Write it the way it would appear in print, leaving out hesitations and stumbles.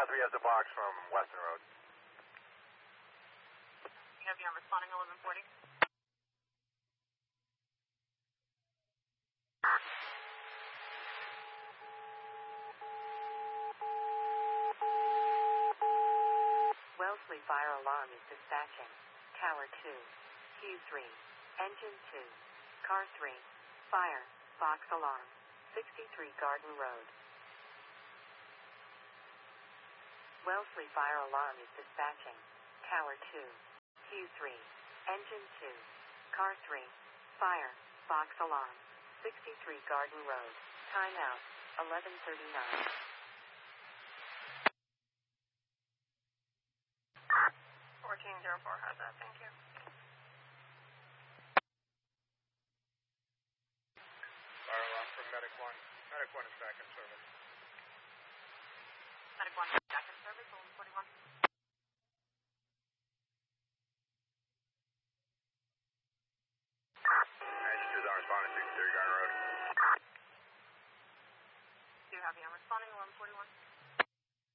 3 has a box from Western Road. You have your responding 1140. Wellesley fire alarm is dispatching. Tower 2, Q3, engine 2, car 3, fire, box alarm, 63 Garden Road. Wellesley fire alarm is dispatching. Tower 2, Q3, engine 2, car 3, fire, box alarm, 63 Garden Road. Timeout, 11:39. 1404 has that, thank you. Fire alarm from Medic 1. Medic 1 is back in service. Medic 1 back in service, 1141. Engine 2 is on responding 63 Garden Road. Do you have your responding 1141?